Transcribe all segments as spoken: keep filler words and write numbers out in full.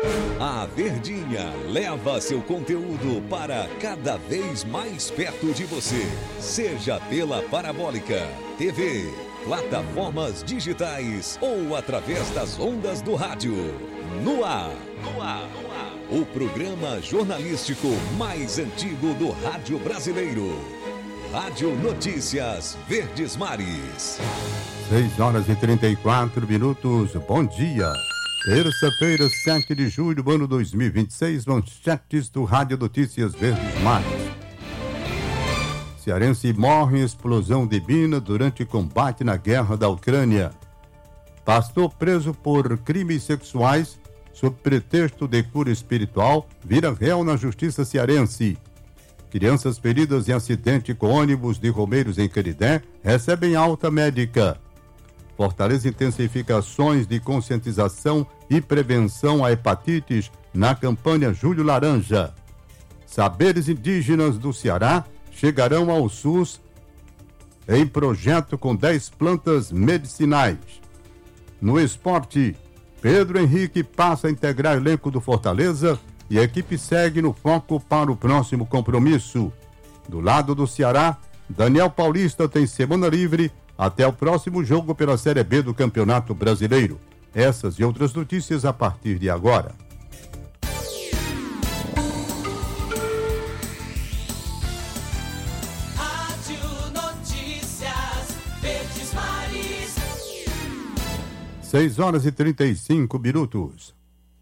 A Verdinha leva seu conteúdo para cada vez mais perto de você. Seja pela Parabólica, T V, plataformas digitais ou através das ondas do rádio. No ar, no ar, no ar. O programa jornalístico mais antigo do rádio brasileiro. Rádio Notícias Verdes Mares. seis horas e trinta e quatro minutos. Bom dia. Terça-feira, sete de julho, ano dois mil e vinte e seis, manchetes do Rádio Notícias Verdes Mares. Cearense morre em explosão de mina durante combate na guerra da Ucrânia. Pastor preso por crimes sexuais, sob pretexto de cura espiritual, vira réu na justiça cearense. Crianças feridas em acidente com ônibus de Romeiros em Canidé recebem alta médica. Fortaleza intensifica ações de conscientização e prevenção a hepatites na campanha Julho Laranja. Saberes indígenas do Ceará chegarão ao SUS em projeto com dez plantas medicinais. No esporte, Pedro Henrique passa a integrar o elenco do Fortaleza e a equipe segue no foco para o próximo compromisso. Do lado do Ceará, Daniel Paulista tem semana livre até o próximo jogo pela Série B do Campeonato Brasileiro. Essas e outras notícias a partir de agora. Rádio Notícias Verdes Mares. seis horas e trinta e cinco minutos.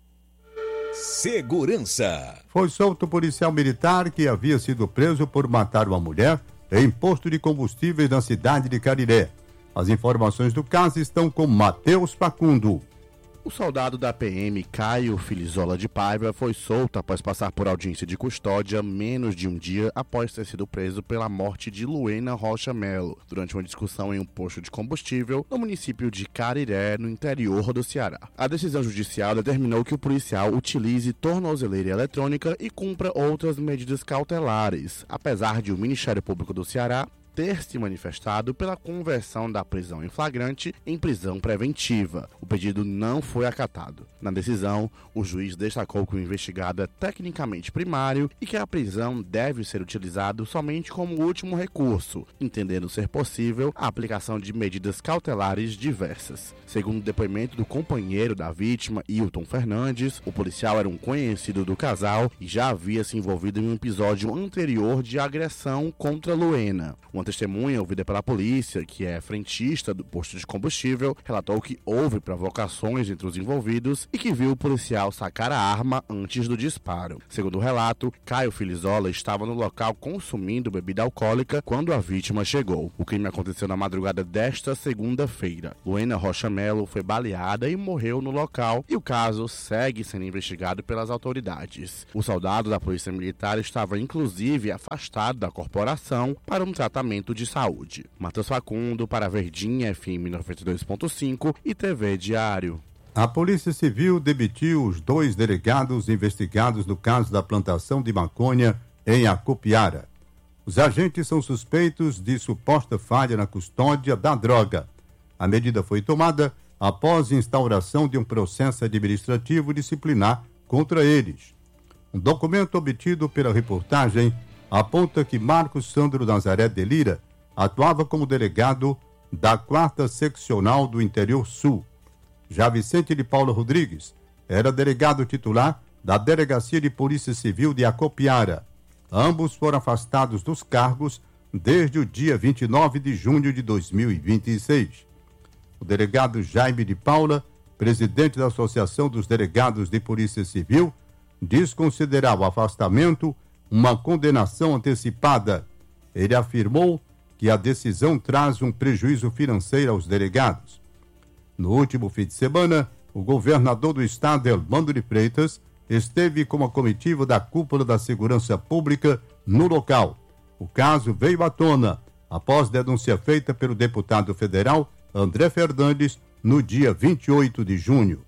Segurança. Foi solto o policial militar que havia sido preso por matar uma mulher em posto de combustíveis na cidade de Cariré. As informações do caso estão com Matheus Facundo. O soldado da P M Caio Filizola de Paiva foi solto após passar por audiência de custódia menos de um dia após ter sido preso pela morte de Luena Rocha Melo, durante uma discussão em um posto de combustível no município de Cariré, no interior do Ceará. A decisão judicial determinou que o policial utilize tornozeleira eletrônica e cumpra outras medidas cautelares, apesar de o Ministério Público do Ceará ter se manifestado pela conversão da prisão em flagrante em prisão preventiva. O pedido não foi acatado. Na decisão, o juiz destacou que o investigado é tecnicamente primário e que a prisão deve ser utilizada somente como último recurso, entendendo ser possível a aplicação de medidas cautelares diversas. Segundo o depoimento do companheiro da vítima, Hilton Fernandes, o policial era um conhecido do casal e já havia se envolvido em um episódio anterior de agressão contra Luena. Uma testemunha ouvida pela polícia, que é frentista do posto de combustível, relatou que houve provocações entre os envolvidos e que viu o policial sacar a arma antes do disparo. Segundo o relato, Caio Filizola estava no local consumindo bebida alcoólica quando a vítima chegou. O crime aconteceu na madrugada desta segunda-feira. Luena Rocha Melo foi baleada e morreu no local e o caso segue sendo investigado pelas autoridades. O soldado da Polícia Militar estava inclusive afastado da corporação para um tratamento de saúde. Matheus Facundo para a Verdinha F M noventa e dois ponto cinco e T V Diário. A Polícia Civil demitiu os dois delegados investigados no caso da plantação de maconha em Acopiara. Os agentes são suspeitos de suposta falha na custódia da droga. A medida foi tomada após instauração de um processo administrativo disciplinar contra eles. Um documento obtido pela reportagem aponta que Marcos Sandro Nazaré de Lira atuava como delegado da quarta Seccional do Interior Sul. Já Vicente de Paula Rodrigues era delegado titular da Delegacia de Polícia Civil de Acopiara. Ambos foram afastados dos cargos desde o dia vinte e nove de junho de dois mil e vinte e seis. O delegado Jaime de Paula, presidente da Associação dos Delegados de Polícia Civil, diz considerar o afastamento uma condenação antecipada. Ele afirmou que a decisão traz um prejuízo financeiro aos delegados. No último fim de semana, o governador do estado, Elmando de Freitas, esteve com a comitiva da Cúpula da Segurança Pública no local. O caso veio à tona após denúncia feita pelo deputado federal André Fernandes no dia vinte e oito de junho.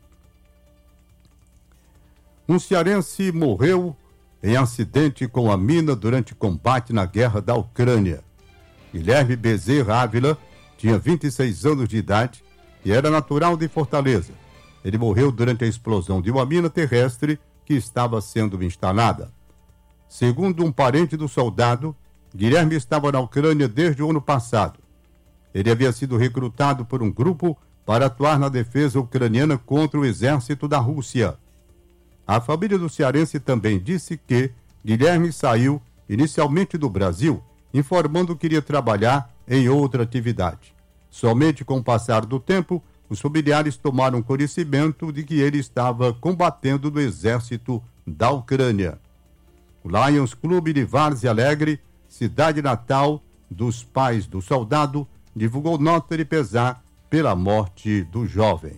Um cearense morreu em acidente com a mina durante combate na guerra da Ucrânia. Guilherme Bezerra Ávila tinha vinte e seis anos de idade e era natural de Fortaleza. Ele morreu durante a explosão de uma mina terrestre que estava sendo instalada. Segundo um parente do soldado, Guilherme estava na Ucrânia desde o ano passado. Ele havia sido recrutado por um grupo para atuar na defesa ucraniana contra o exército da Rússia. A família do cearense também disse que Guilherme saiu inicialmente do Brasil, informando que iria trabalhar em outra atividade. Somente com o passar do tempo, os familiares tomaram conhecimento de que ele estava combatendo no exército da Ucrânia. O Lions Clube de Várzea Alegre, cidade natal dos pais do soldado, divulgou nota de pesar pela morte do jovem.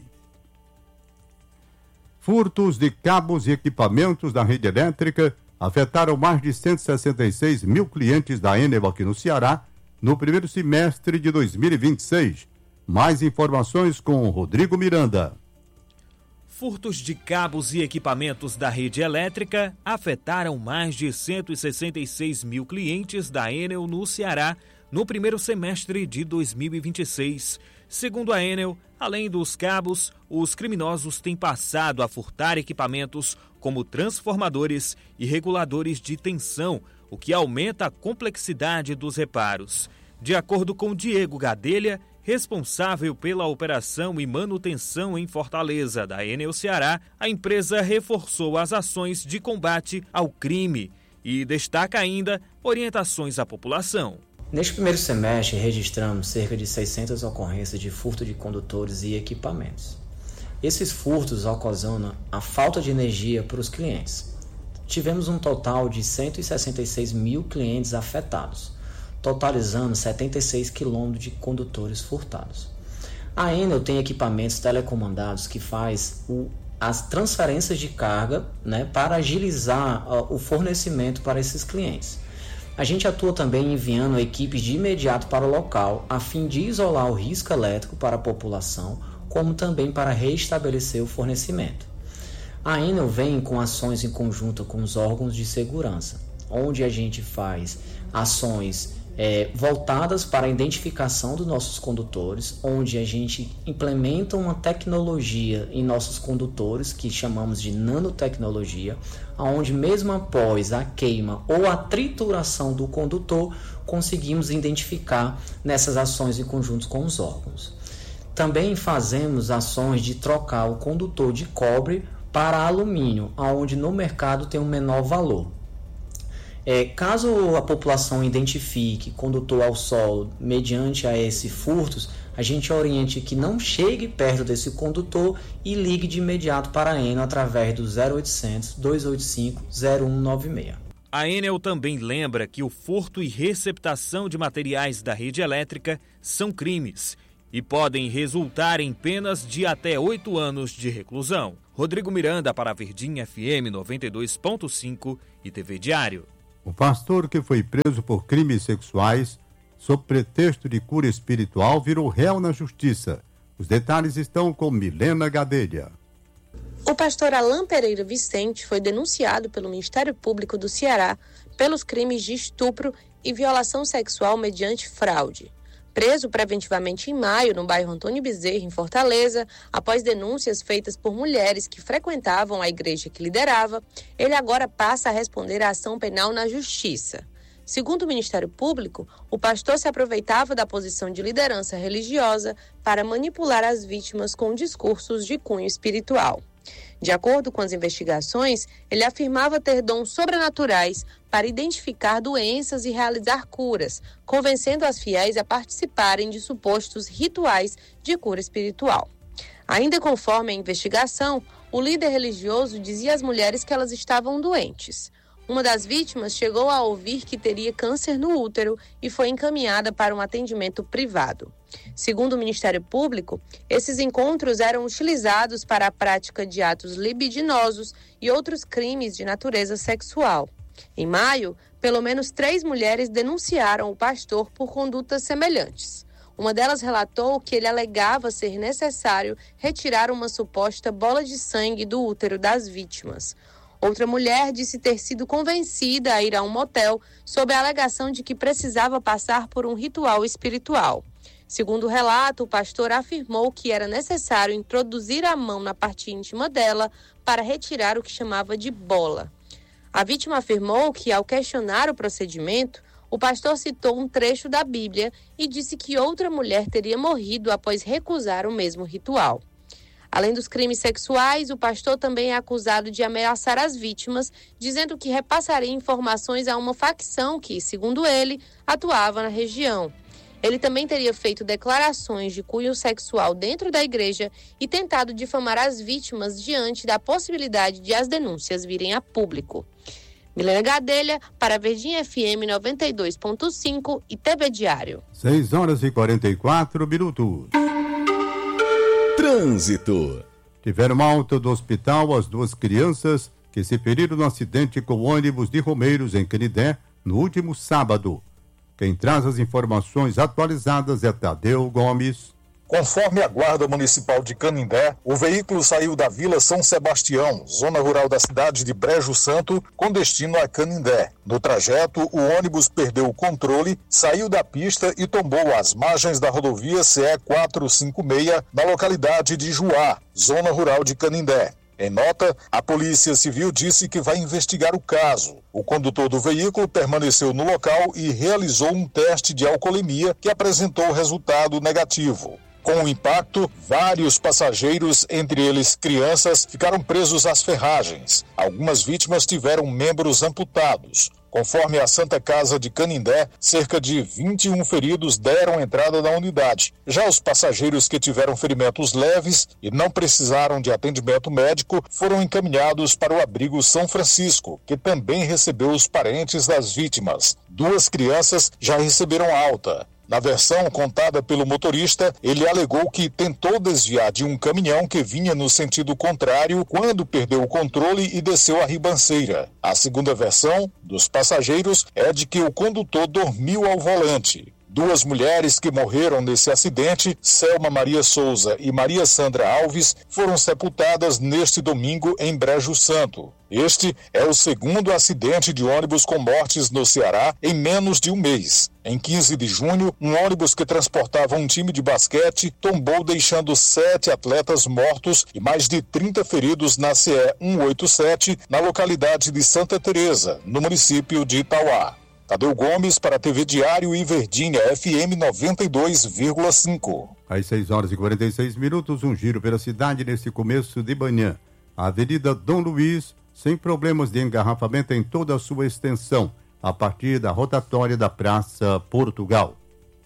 Furtos de cabos e equipamentos da rede elétrica afetaram mais de cento e sessenta e seis mil clientes da Enel aqui no Ceará no primeiro semestre de dois mil e vinte e seis. Mais informações com Rodrigo Miranda. Furtos de cabos e equipamentos da rede elétrica afetaram mais de cento e sessenta e seis mil clientes da Enel no Ceará no primeiro semestre de dois mil e vinte e seis. Segundo a Enel, além dos cabos, os criminosos têm passado a furtar equipamentos como transformadores e reguladores de tensão, o que aumenta a complexidade dos reparos. De acordo com Diego Gadelha, responsável pela operação e manutenção em Fortaleza da Enel Ceará, a empresa reforçou as ações de combate ao crime e destaca ainda orientações à população. Neste primeiro semestre, registramos cerca de seiscentas ocorrências de furto de condutores e equipamentos. Esses furtos ocasionam a falta de energia para os clientes. Tivemos um total de cento e sessenta e seis mil clientes afetados, totalizando setenta e seis quilômetros de condutores furtados. A Enel tem equipamentos telecomandados que faz o, as transferências de carga, né, para agilizar uh, o fornecimento para esses clientes. A gente atua também enviando equipes de imediato para o local, a fim de isolar o risco elétrico para a população, como também para restabelecer o fornecimento. A Enel vem com ações em conjunto com os órgãos de segurança, onde a gente faz ações É, voltadas para a identificação dos nossos condutores, onde a gente implementa uma tecnologia em nossos condutores que chamamos de nanotecnologia, onde mesmo após a queima ou a trituração do condutor, conseguimos identificar nessas ações em conjunto com os órgãos. Também fazemos ações de trocar o condutor de cobre para alumínio, onde no mercado tem um menor valor. É, caso a população identifique condutor ao solo mediante a esses furtos, a gente oriente que não chegue perto desse condutor e ligue de imediato para a Enel através do zero oitocentos, dois oito cinco, zero um nove seis. A Enel também lembra que o furto e receptação de materiais da rede elétrica são crimes e podem resultar em penas de até oito anos de reclusão. Rodrigo Miranda para a Verdinha F M noventa e dois ponto cinco e T V Diário. O pastor que foi preso por crimes sexuais, sob pretexto de cura espiritual, virou réu na justiça. Os detalhes estão com Milena Gadelha. O pastor Alain Pereira Vicente foi denunciado pelo Ministério Público do Ceará pelos crimes de estupro e violação sexual mediante fraude. Preso preventivamente em maio no bairro Antônio Bezerra, em Fortaleza, após denúncias feitas por mulheres que frequentavam a igreja que liderava, ele agora passa a responder à ação penal na Justiça. Segundo o Ministério Público, o pastor se aproveitava da posição de liderança religiosa para manipular as vítimas com discursos de cunho espiritual. De acordo com as investigações, ele afirmava ter dons sobrenaturais para identificar doenças e realizar curas, convencendo as fiéis a participarem de supostos rituais de cura espiritual. Ainda conforme a investigação, o líder religioso dizia às mulheres que elas estavam doentes. Uma das vítimas chegou a ouvir que teria câncer no útero e foi encaminhada para um atendimento privado. Segundo o Ministério Público, esses encontros eram utilizados para a prática de atos libidinosos e outros crimes de natureza sexual. Em maio, pelo menos três mulheres denunciaram o pastor por condutas semelhantes. Uma delas relatou que ele alegava ser necessário retirar uma suposta bola de sangue do útero das vítimas. Outra mulher disse ter sido convencida a ir a um motel sob a alegação de que precisava passar por um ritual espiritual. Segundo o relato, o pastor afirmou que era necessário introduzir a mão na parte íntima dela para retirar o que chamava de bola. A vítima afirmou que, ao questionar o procedimento, o pastor citou um trecho da Bíblia e disse que outra mulher teria morrido após recusar o mesmo ritual. Além dos crimes sexuais, o pastor também é acusado de ameaçar as vítimas, dizendo que repassaria informações a uma facção que, segundo ele, atuava na região. Ele também teria feito declarações de cunho sexual dentro da igreja e tentado difamar as vítimas diante da possibilidade de as denúncias virem a público. Milena Gadelha, para Verdinha F M noventa e dois ponto cinco e T V Diário. seis horas e quarenta e quatro minutos. Trânsito. Tiveram alta do hospital as duas crianças que se feriram no acidente com o ônibus de Romeiros, em Canindé, no último sábado. Quem traz as informações atualizadas é Tadeu Gomes. Conforme a Guarda Municipal de Canindé, o veículo saiu da Vila São Sebastião, zona rural da cidade de Brejo Santo, com destino a Canindé. No trajeto, o ônibus perdeu o controle, saiu da pista e tombou às margens da rodovia C E quatrocentos e cinquenta e seis, na localidade de Juá, zona rural de Canindé. Em nota, a Polícia Civil disse que vai investigar o caso. O condutor do veículo permaneceu no local e realizou um teste de alcoolemia que apresentou resultado negativo. Com o impacto, vários passageiros, entre eles crianças, ficaram presos às ferragens. Algumas vítimas tiveram membros amputados. Conforme a Santa Casa de Canindé, cerca de vinte e um feridos deram entrada na unidade. Já os passageiros que tiveram ferimentos leves e não precisaram de atendimento médico foram encaminhados para o abrigo São Francisco, que também recebeu os parentes das vítimas. Duas crianças já receberam alta. Na versão contada pelo motorista, ele alegou que tentou desviar de um caminhão que vinha no sentido contrário quando perdeu o controle e desceu a ribanceira. A segunda versão dos passageiros é de que o condutor dormiu ao volante. Duas mulheres que morreram nesse acidente, Selma Maria Souza e Maria Sandra Alves, foram sepultadas neste domingo em Brejo Santo. Este é o segundo acidente de ônibus com mortes no Ceará em menos de um mês. Em quinze de junho, um ônibus que transportava um time de basquete tombou, deixando sete atletas mortos e mais de trinta feridos na C E cento e oitenta e sete, na localidade de Santa Teresa, no município de Itauá. Tadeu Gomes para a T V Diário e Verdinha F M noventa e dois vírgula cinco. Às seis horas e quarenta e seis minutos, um giro pela cidade nesse começo de manhã. A Avenida Dom Luiz, sem problemas de engarrafamento em toda a sua extensão, a partir da rotatória da Praça Portugal.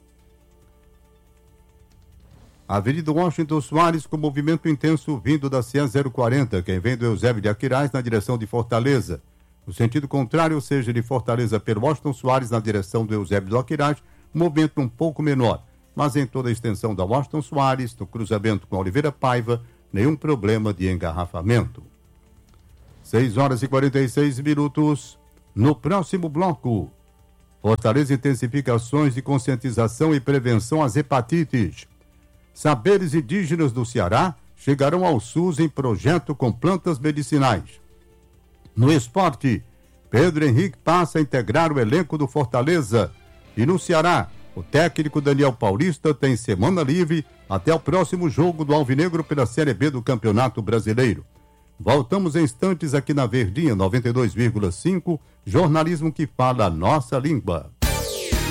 A Avenida Washington Soares, com movimento intenso vindo da C E zero quarenta, quem vem do Eusébio de Aquiraz na direção de Fortaleza. No sentido contrário, ou seja, de Fortaleza pelo Washington Soares na direção do Eusébio de Aquiraz, movimento um pouco menor, mas em toda a extensão da Washington Soares, no cruzamento com Oliveira Paiva, nenhum problema de engarrafamento. seis horas e quarenta e seis minutos. No próximo bloco, Fortaleza intensifica ações de conscientização e prevenção às hepatites. Saberes indígenas do Ceará chegarão ao SUS em projeto com plantas medicinais. No esporte, Pedro Henrique passa a integrar o elenco do Fortaleza. E no Ceará, o técnico Daniel Paulista tem semana livre até o próximo jogo do Alvinegro pela Série B do Campeonato Brasileiro. Voltamos em instantes aqui na Verdinha noventa e dois vírgula cinco, jornalismo que fala a nossa língua.